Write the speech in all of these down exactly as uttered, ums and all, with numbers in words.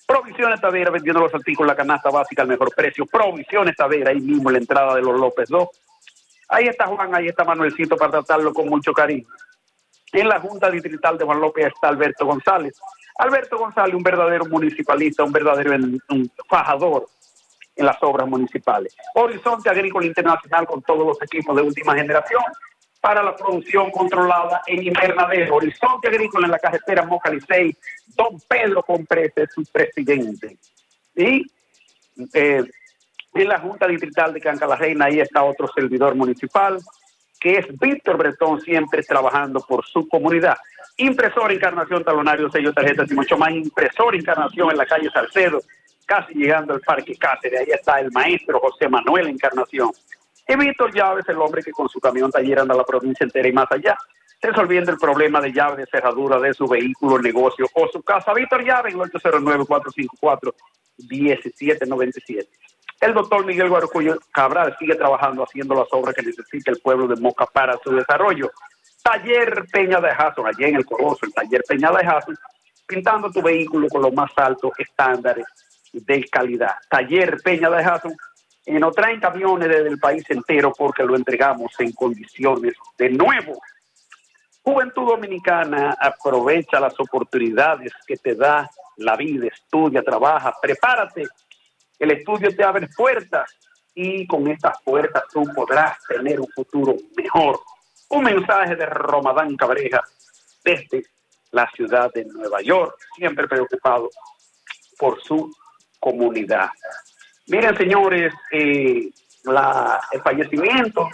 Provisiones Tavera, vendiendo los artículos, la canasta básica al mejor precio. Provisiones Tavera, ahí mismo en la entrada de los López dos. Ahí está Juan, ahí está Manuelcito para tratarlo con mucho cariño. En la Junta Distrital de Juan López está Alberto González. Alberto González, un verdadero municipalista, un verdadero un fajador en las obras municipales. Horizonte Agrícola Internacional con todos los equipos de última generación para la producción controlada en invernadero. Horizonte Agrícola en la carretera Moca Licey, Don Pedro Comprese es su presidente. Y eh, en la Junta Distrital de Canca la Reina, ahí está otro servidor municipal, que es Víctor Bretón, siempre trabajando por su comunidad. Impresor Encarnación, talonario, sello, tarjetas y mucho más. Impresor Encarnación en la calle Salcedo, casi llegando al Parque Cáceres. Ahí está el maestro José Manuel Encarnación. Y Víctor Llaves, el hombre que con su camión taller anda a la provincia entera y más allá, resolviendo el problema de llave de cerradura de su vehículo, negocio o su casa. Víctor Llaves, en ocho cero nueve, cuatro cinco cuatro, uno siete nueve siete. El doctor Miguel Guarocuyo Cabral sigue trabajando, haciendo las obras que necesita el pueblo de Moca para su desarrollo. Taller Peña de Jason, allí en el Corozo, el Taller Peña de Jason, pintando tu vehículo con los más altos estándares de calidad. Taller Peña de Jason, y nos traen camiones desde el país entero porque lo entregamos en condiciones de nuevo. Juventud Dominicana, aprovecha las oportunidades que te da la vida, estudia, trabaja, prepárate. El estudio te abre puertas y con estas puertas tú podrás tener un futuro mejor. Un mensaje de Romadán Cabreja desde la ciudad de Nueva York, siempre preocupado por su comunidad. Miren, señores, eh, la, el fallecimiento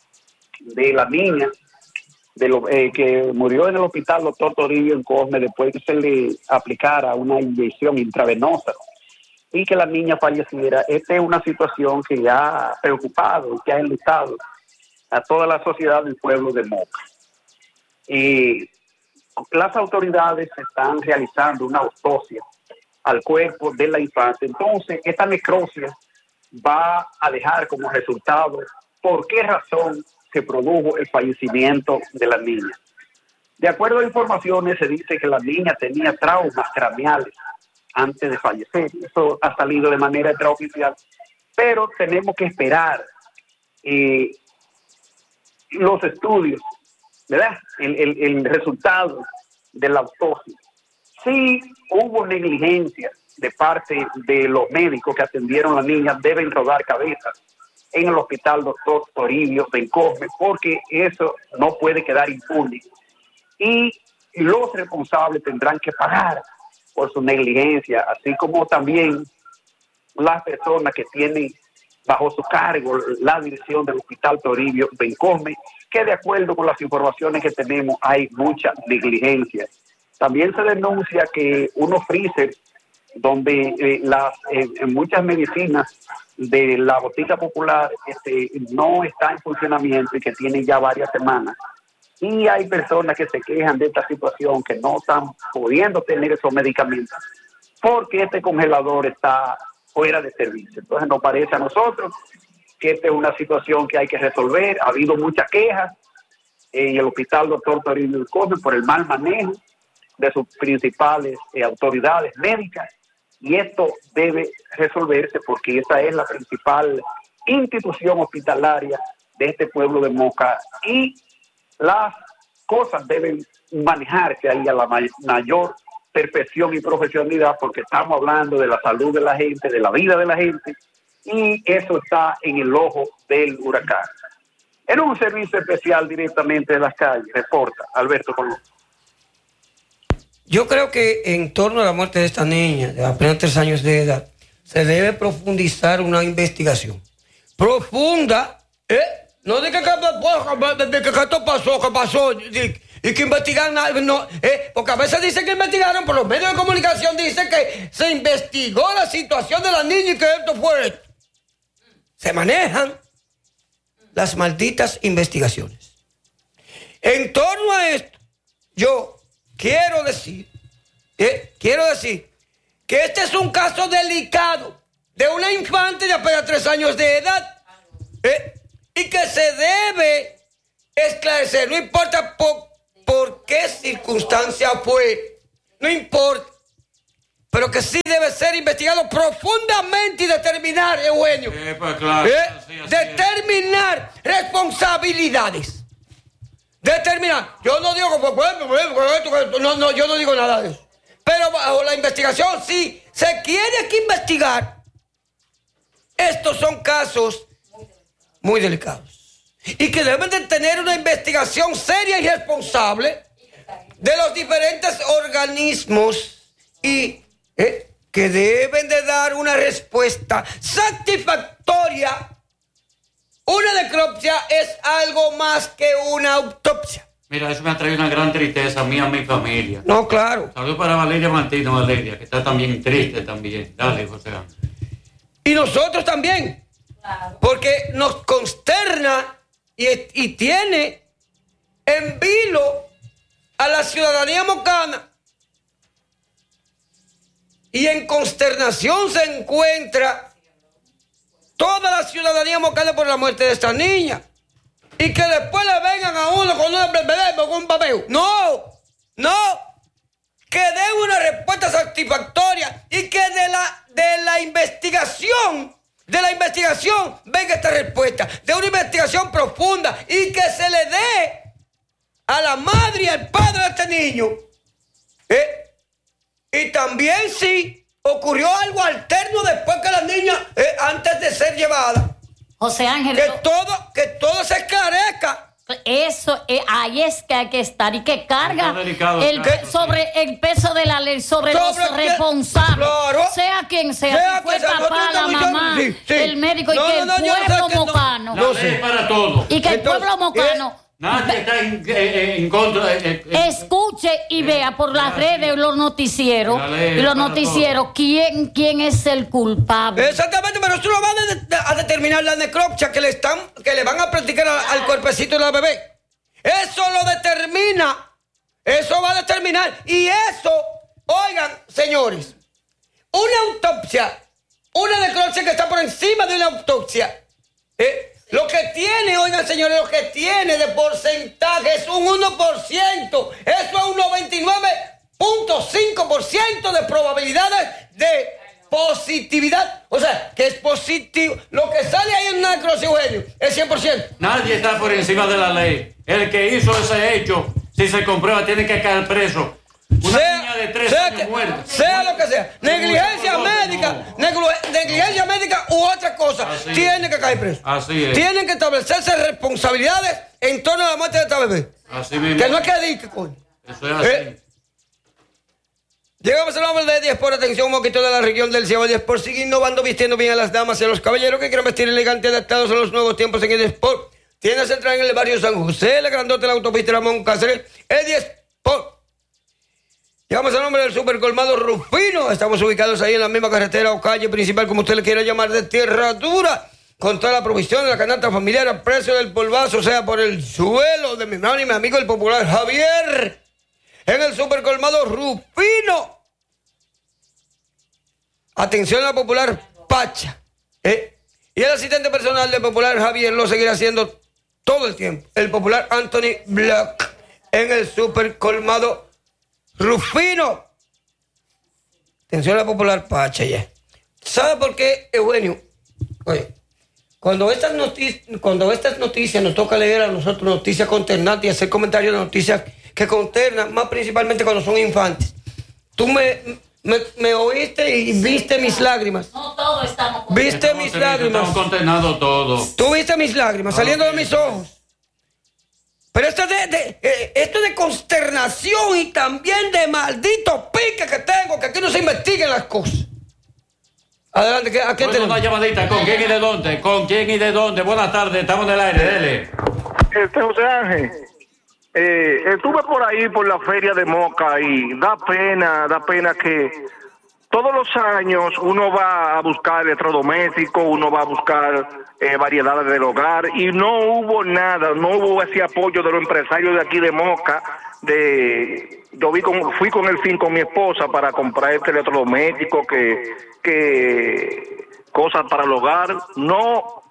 de la niña de lo, eh, que murió en el hospital doctor Toribio en Cosme después que se le aplicara una inyección intravenosa y que la niña falleciera. Esta es una situación que ha preocupado, que ha enlutado a toda la sociedad del pueblo de Moca. Y las autoridades están realizando una autopsia al cuerpo de la infante. Entonces, esta necropsia va a dejar como resultado por qué razón se produjo el fallecimiento de la niña. De acuerdo a informaciones, se dice que la niña tenía traumas craneales antes de fallecer. Eso ha salido de manera extraoficial, pero tenemos que esperar eh, los estudios, ¿verdad? El, el, el resultado de la autopsia. Si hubo negligencia de parte de los médicos que atendieron a la niña, deben rodar cabezas en el hospital doctor Toribio en Cosme, porque eso no puede quedar impune. Y los responsables tendrán que pagar por su negligencia, así como también las personas que tienen bajo su cargo la dirección del hospital Toribio en Cosme, que de acuerdo con las informaciones que tenemos hay mucha negligencia. También se denuncia que unos freezer donde eh, las eh, muchas medicinas de la botica popular este, no están en funcionamiento y que tienen ya varias semanas. Y hay personas que se quejan de esta situación, que no están pudiendo tener esos medicamentos porque este congelador está fuera de servicio. Entonces nos parece a nosotros que esta es una situación que hay que resolver. Ha habido muchas quejas en el hospital doctor Toribio Cosme por el mal manejo de sus principales eh, autoridades médicas, y esto debe resolverse porque esa es la principal institución hospitalaria de este pueblo de Moca, y las cosas deben manejarse ahí a la may- mayor perfección y profesionalidad, porque estamos hablando de la salud de la gente, de la vida de la gente, y eso está en el ojo del huracán. En un servicio especial directamente de las calles, reporta Alberto Colón. Yo creo que en torno a la muerte de esta niña, de apenas tres años de edad, se debe profundizar una investigación profunda, ¿eh? No de que, de que, que esto pasó, que pasó, y, y que investigaron, no, ¿eh? Porque a veces dicen que investigaron, por los medios de comunicación dicen que se investigó la situación de la niña y que esto fue esto. Se manejan las malditas investigaciones. En torno a esto, yo quiero decir, eh, quiero decir que este es un caso delicado de una infante de apenas tres años de edad, eh, y que se debe esclarecer, no importa por, por qué circunstancia fue, no importa. pero que sí debe ser investigado profundamente y determinar, Eugenio, eh, pues claro, ¿eh? así, así determinar es. responsabilidades. Determinar. Yo no digo, no, no, yo no digo nada de eso. Pero bajo la investigación, sí, se quiere que investigar. Estos son casos muy delicados y que deben de tener una investigación seria y responsable de los diferentes organismos y eh, que deben de dar una respuesta satisfactoria. Una necropsia es algo más que una autopsia. Mira, eso me ha traído una gran tristeza a mí y a mi familia. No, claro. Saludos para Valeria Martino, Valeria, que está también triste también. Dale, José Ángel. Y nosotros también. Claro. Porque nos consterna y, y tiene en vilo a la ciudadanía mocana. Y en consternación se encuentra toda la ciudadanía mocana por la muerte de esta niña. Y que después le vengan a uno con una bebé, con un papel. No, no. Que den una respuesta satisfactoria y que de la, de la investigación, de la investigación venga esta respuesta. De una investigación profunda y que se le dé a la madre y al padre de este niño. ¿Eh? Y también si ocurrió algo alterno después que la niña, eh, antes de ser llevada. José Ángel. Que todo, que todo se esclarezca. Eso, eh, ahí es que hay que estar y que carga delicado, el, claro, sobre sí. el peso de la ley, sobre, sobre los que, responsables, claro, sea quien sea, sea si fue el papá, la mamá, sí, sí. el médico, no, y que no, el no, pueblo no, mocano, no, la ley es para todos. Y que Entonces, el pueblo mocano... Eh, Nadie está en, en, en contra. Eh, eh, Escuche y eh, vea por las redes los noticieros y los noticieros quién, quién es el culpable. Exactamente, pero eso lo van a, a determinar la necropsia que le están, que le van a practicar al, al cuerpecito de la bebé. Eso lo determina. Eso va a determinar. Y eso, oigan, señores, una autopsia, una necropsia que está por encima de una autopsia, ¿eh? Lo que tiene, oigan señores, lo que tiene de porcentaje es un uno por ciento. Eso es un noventa y nueve punto cinco por ciento de probabilidades de positividad. O sea, que es positivo. Lo que sale ahí en una necropsia, Eugenio, es cien por ciento. Nadie está por encima de la ley. El que hizo ese hecho, si se comprueba, tiene que caer preso. Una sea, niña de tres sea años que, muerta. Sea lo que sea. Negligencia no, médica, no. neglu, negligencia médica u otra cosa. Así tiene es. que caer preso. Así es. Tienen que establecerse responsabilidades en torno a la muerte de esta bebé. Así mismo. Que no es que diga, coño. Eso es así. ¿Eh? Llegamos al nombre de diez por atención, un poquito de la región del Cielo. diez por sigue innovando, vistiendo bien a las damas y a los caballeros que quieran vestir elegante, adaptados a los nuevos tiempos en el Sport. Tienda central en el barrio San José, la grandota de la autopista Ramón Cáceres, el diez por. Llegamos al nombre del supercolmado Rufino. Estamos ubicados ahí en la misma carretera o calle principal, como usted le quiera llamar, de Tierra Dura, con toda la provisión de la canasta familiar a precio del polvazo, o sea, por el suelo de mi hermano y mi amigo el popular Javier. En el supercolmado Rufino. Atención a la popular Pacha. ¿eh? Y el asistente personal del popular Javier lo seguirá haciendo todo el tiempo. El popular Anthony Black. En el supercolmado Rufino. Atención a la popular Pacha ya. ¿Sabe por qué, Eugenio? Oye, cuando estas noticias, cuando estas noticias nos toca leer a nosotros noticias consternantes y hacer comentarios de noticias que consternan, más principalmente cuando son infantes. Tú me, me, me oíste y viste mis lágrimas. No todos estamos consternados. Viste estamos mis lágrimas. Estamos consternados todos. Tú viste mis lágrimas saliendo okay. de mis ojos. Pero esto de, de, eh, esto de consternación y también de maldito pique que tengo, que aquí no se investiguen las cosas. Adelante, ¿a quién tenemos? Una llamadita, ¿con quién y de dónde? ¿Con quién y de dónde? Buenas tardes, estamos en el aire, dele. Este José Ángel, eh, estuve por ahí por la feria de Moca y da pena, da pena que todos los años uno va a buscar electrodomésticos, uno va a buscar eh, variedades del hogar y no hubo nada, no hubo ese apoyo de los empresarios de aquí de Moca. De, yo vi con, fui con el fin con mi esposa para comprar este electrodoméstico, que, que cosas para el hogar. No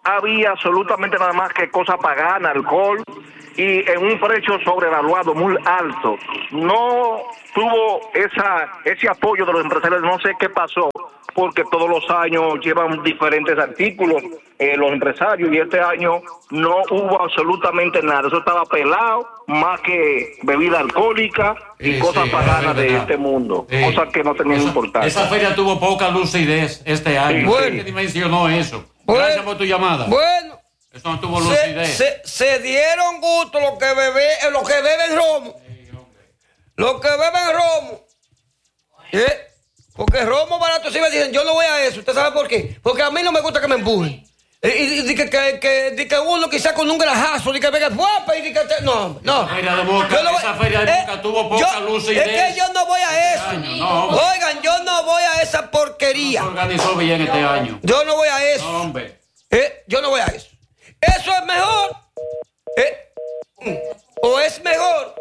había absolutamente nada más que cosas paganas, alcohol, y en un precio sobrevaluado muy alto. No tuvo esa ese apoyo de los empresarios, no sé qué pasó, porque todos los años llevan diferentes artículos eh, los empresarios, y este año no hubo absolutamente nada. Eso estaba pelado, más que bebida alcohólica y sí, cosas sí, paganas de verdad. este mundo, Sí. cosas que no tenían esa, importancia. Esa feria tuvo poca lucidez este año. Sí, ¿Quién bueno. que dimensionó eso? Bueno. Gracias por tu llamada. Bueno, Eso no tuvo se, lucidez. se, se dieron gusto los que beben, eh, los que beben romo. Los que beben romo. ¿Eh? Porque romo barato sí me dicen, yo no voy a eso. ¿Usted sabe por qué? Porque a mí no me gusta que me empujen. Y, y, y que, que, que, que, que uno quizá con un grajazo, y que venga guapa y que te, no, no. Esa feria de Moca, Yo no voy- esa feria de Moca tuvo poca yo- lucidez. Es que yo no voy a eso. año, no, hombre. Oigan, yo no voy a esa Se porquería. organizó bien este año. Yo no voy a eso. No, hombre. Eh, yo no voy a eso. Eso es mejor. Eh, mm, o es mejor.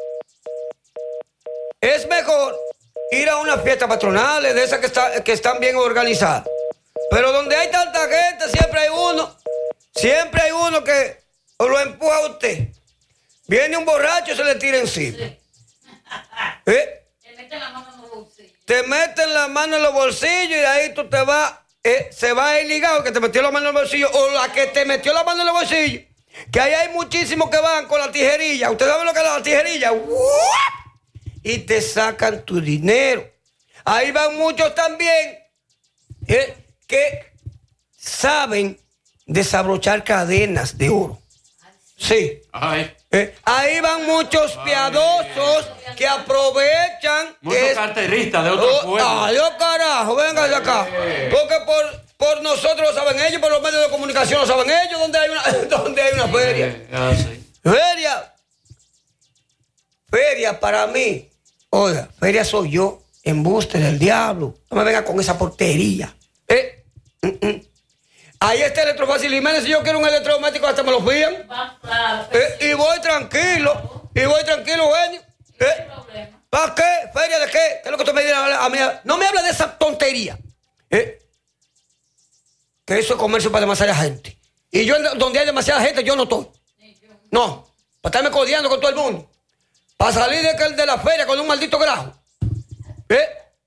Es mejor ir a una fiesta patronal de esas que, está, que están bien organizadas. Pero donde hay tanta gente, siempre hay uno. Siempre hay uno que lo empuja a usted. Viene un borracho y se le tira encima. ¿Eh? Te meten la mano en los bolsillos. Te meten la mano en los bolsillos y de ahí tú te vas, eh, se va a ir ligado que te metió la mano en el bolsillo o la que te metió la mano en el bolsillo. Que ahí hay muchísimos que van con la tijerilla. ¿Usted sabe lo que es la tijerilla? ¡Uap! Y te sacan tu dinero. Ahí van muchos también eh, que saben desabrochar cadenas de oro. Sí. Ay. Eh, ahí van muchos piadosos que aprovechan. Muchos es- carteristas de otros Oh, pueblos. adiós, carajo, venga de acá. Porque por, por nosotros lo saben ellos, por los medios de comunicación lo saben ellos, donde hay una, donde hay una feria. Eh, ah, sí. Feria. Feria para mí. Oiga, feria soy yo, embuste del diablo. No me venga con esa portería. ¿Eh? Mm, mm. Ahí está Electrofácil Jiménez. Si yo quiero un electrodoméstico, hasta me lo fían. Va, claro. Eh, y voy tranquilo. Y voy tranquilo, genio. ¿Eh? Problema. ¿Para qué? ¿Feria de qué? ¿Qué es lo que tú me dices a mí? No me hables de esa tontería. ¿Eh? Que eso es comercio para demasiada gente. Y yo, donde hay demasiada gente, yo no estoy. No. Para estarme codeando con todo el mundo. Para salir de, de la feria con un maldito grajo. ¿Eh?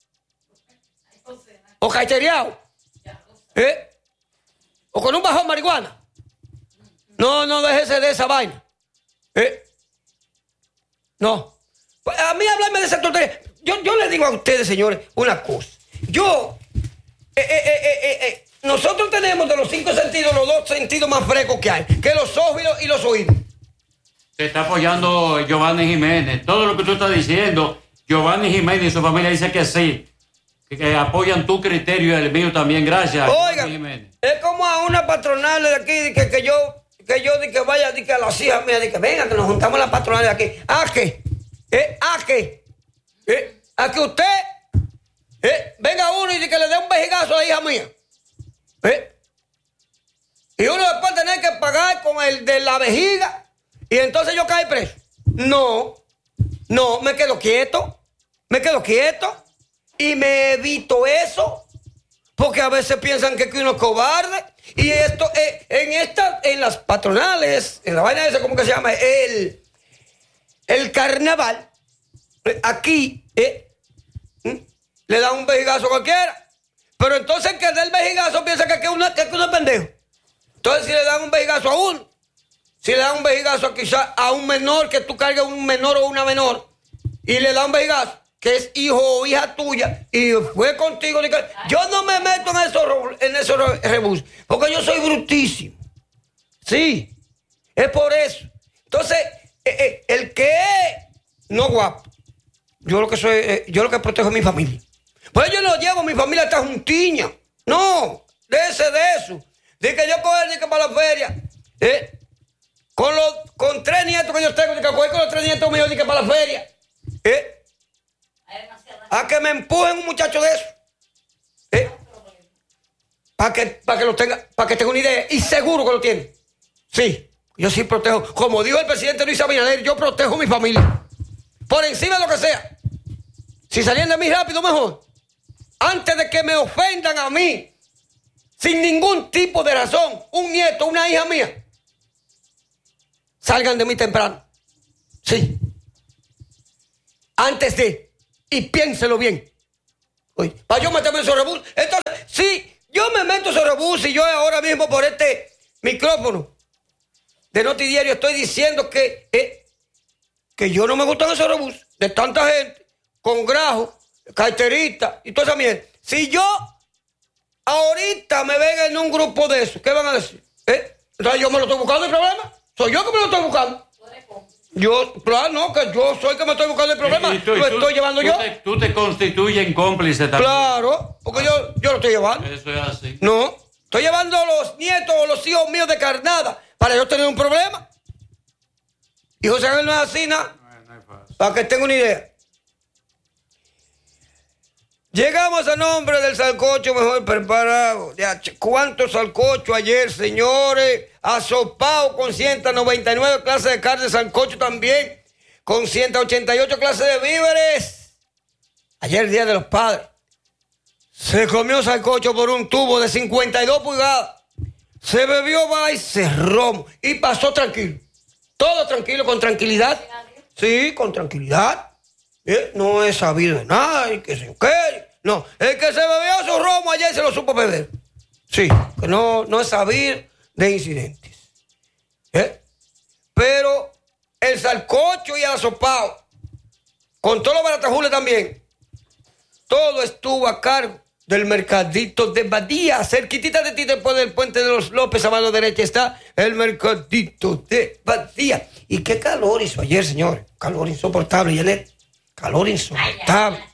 O cachereado. ¿Eh? O con un bajón marihuana. No, no, déjese de esa vaina. ¿Eh? No. Pues a mí hablarme de esa tontería. Yo, yo les digo a ustedes, señores, una cosa. Yo, eh, eh, eh, eh, eh, nosotros tenemos de los cinco sentidos los dos sentidos más frescos que hay, que los ojos y los, y los oídos. Te está apoyando Giovanni Jiménez. Todo lo que tú estás diciendo, Giovanni Jiménez y su familia dice que sí. Que, que apoyan tu criterio y el mío también. Gracias, Giovanni Oigan, Jiménez. es como a una patronal de aquí de que, que yo, que yo de que vaya de que a las hijas mías, de que venga, que nos juntamos las patronales de aquí. ¿A qué? ¿Eh? ¿A qué? ¿Eh? A que usted ¿eh? venga uno y de que le dé un vejigazo a la hija mía. ¿Eh? Y uno después tener que pagar con el de la vejiga y entonces yo caí preso. No, no, me quedo quieto, me quedo quieto y me evito eso. Porque a veces piensan que uno es cobarde. Y esto, eh, en esta, en las patronales, en la vaina esa, ¿cómo que se llama? El, el carnaval. eh, Aquí, eh, ¿m? le dan un vejigazo a cualquiera. Pero entonces el que da el vejigazo piensa que, que, uno, que uno es pendejo. Entonces si le dan un vejigazo a uno, si le dan un vejigazo quizás a un menor, que tú cargues un menor o una menor, y le dan un vejigazo, que es hijo o hija tuya, y fue contigo. Yo no me meto en esos en eso rebus, porque yo soy brutísimo. Sí, es por eso. Entonces, eh, eh, el que es no guapo, yo lo que soy, eh, yo lo que protejo es mi familia. Pues yo no llevo, mi familia está juntiña. No, de ese, de eso. De que yo cojo de que para la feria, eh, con los, con tres nietos que yo tengo, de que coger con los tres nietos míos de que para la feria, eh. A que me empujen un muchacho de eso. ¿Eh? Para que, para que lo tenga, para que tenga una idea. Y seguro que lo tiene. Sí, yo sí protejo. Como dijo el presidente Luis Abinader, yo protejo a mi familia. Por encima de lo que sea. Si salían de mí rápido, mejor. Antes de que me ofendan a mí. sin ningún tipo de razón, un nieto, una hija mía, salgan de mí temprano. Sí. Antes de, y piénselo bien. Oye, para yo meterme en esos rebus. Entonces, sí, yo me meto en esos rebus y yo ahora mismo por este micrófono de Noti Diario estoy diciendo que, eh, que yo no me gustan esos rebus de tanta gente, con grajo, carterita y toda esa mierda. Si yo ahorita me ven en un grupo de esos, ¿qué van a decir? ¿Eh? Entonces yo me lo estoy buscando el problema. Soy yo que me lo estoy buscando. Yo, claro, no, que yo soy que me estoy buscando el problema. ¿Y tú, y lo tú, estoy llevando tú yo? Te, tú te constituyes en cómplice también. Claro, porque ah, yo, yo lo estoy llevando. Eso es así. No, estoy llevando a los nietos o los hijos míos de carnada para yo tener un problema. Y José Ángel no es así, nada. No, no es fácil. Para que tenga una idea. Llegamos a nombre del sancocho mejor preparado. Ya, ¿cuántos sancochos ayer, señores? Asopao con ciento noventa y nueve clases de carne, sancocho también, con ciento ochenta y ocho clases de víveres. Ayer, Día de los Padres, se comió sancocho por un tubo de cincuenta y dos pulgadas. Se bebió vice romo y pasó tranquilo. Todo tranquilo, con tranquilidad. Sí, con tranquilidad. ¿Eh? No he sabido de nada y que se qué. No, el que se bebió su romo ayer se lo supo beber. Sí, que no, no he sabido de incidentes. ¿Eh? Pero el sancocho y el asopao, con todos los baratajules también, todo estuvo a cargo del mercadito de Badía. Cerquitita de ti, después del puente de los López, a mano derecha está el mercadito de Badía. Y qué calor hizo ayer, señores. Calor insoportable, Janet. Calor insoportable.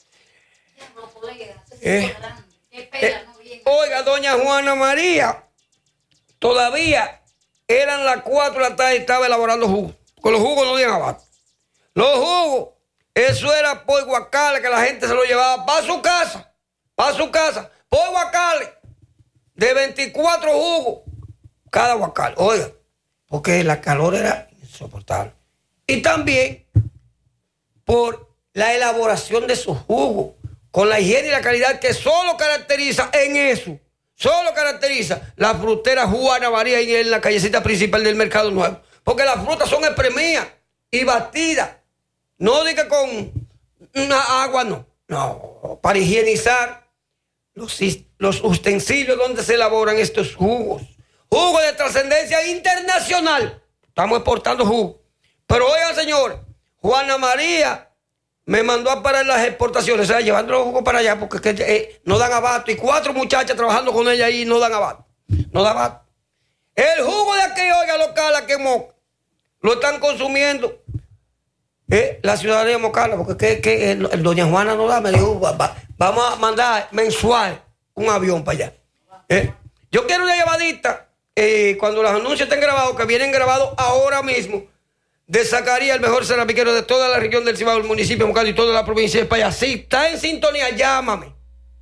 Eh, eh, oiga, doña Juana María, todavía eran las cuatro de la tarde y estaba elaborando jugos. Con los jugos no dieron abasto. Los jugos, eso era por guacale que la gente se lo llevaba para su casa. Para su casa. Por guacale. De veinticuatro jugos. Cada guacale. Oiga, porque la calor era insoportable. Y también por la elaboración de sus jugos, con la higiene y la calidad que solo caracteriza en eso, solo caracteriza la frutera Juana María y en la callecita principal del Mercado Nuevo. Porque las frutas son espremidas y batidas. No diga con una agua, no. No, para higienizar los, los utensilios donde se elaboran estos jugos. Jugos de trascendencia internacional. Estamos exportando jugos. Pero oigan, señor, Juana María me mandó a parar las exportaciones, o sea, llevando los jugos para allá, porque es que, eh, no dan abasto. Y cuatro muchachas trabajando con ella ahí no dan abasto. No dan abasto. El jugo de aquí, oiga, local, aquí en Moca, lo están consumiendo eh, la ciudadanía mocana, porque que, que el, el doña Juana no da, me dijo, va, va, vamos a mandar mensual un avión para allá. Eh. Yo quiero una llevadita, eh, cuando los anuncios estén grabados, que vienen grabados ahora mismo, de Zacarías, el mejor ceramiquero de toda la región del Cibao, el municipio de Moncada y toda la provincia de España. Si está en sintonía, llámame.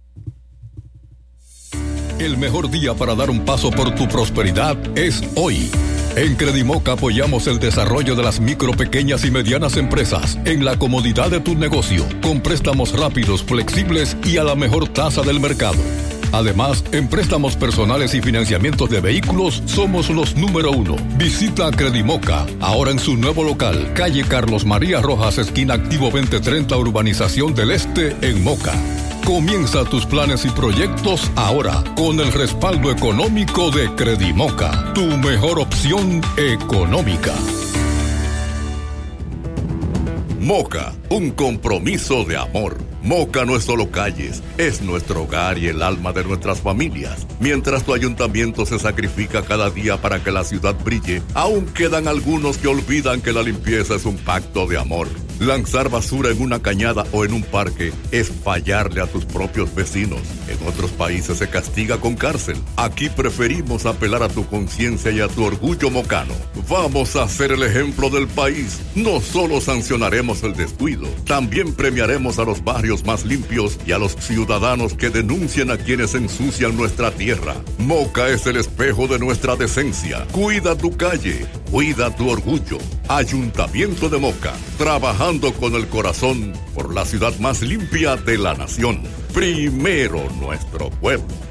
El mejor día para dar un paso por tu prosperidad es hoy. En Credimoca apoyamos el desarrollo de las micro, pequeñas y medianas empresas en la comodidad de tu negocio, con préstamos rápidos, flexibles y a la mejor tasa del mercado. Además, en préstamos personales y financiamientos de vehículos, somos los número uno. Visita Credimoca, ahora en su nuevo local, calle Carlos María Rojas, esquina Activo veinte treinta, Urbanización del Este, en Moca. Comienza tus planes y proyectos ahora, con el respaldo económico de Credimoca, tu mejor opción económica. Moca, un compromiso de amor. Moca no es solo calles, es nuestro hogar y el alma de nuestras familias. Mientras tu ayuntamiento se sacrifica cada día para que la ciudad brille, aún quedan algunos que olvidan que la limpieza es un pacto de amor. Lanzar basura en una cañada o en un parque es fallarle a tus propios vecinos. En otros países se castiga con cárcel. Aquí preferimos apelar a tu conciencia y a tu orgullo mocano. Vamos a ser el ejemplo del país. No solo sancionaremos el descuido, también premiaremos a los barrios más limpios y a los ciudadanos que denuncien a quienes ensucian nuestra tierra. Moca es el espejo de nuestra decencia. Cuida tu calle, cuida tu orgullo. Ayuntamiento de Moca, trabajando con el corazón por la ciudad más limpia de la nación. Primero nuestro pueblo.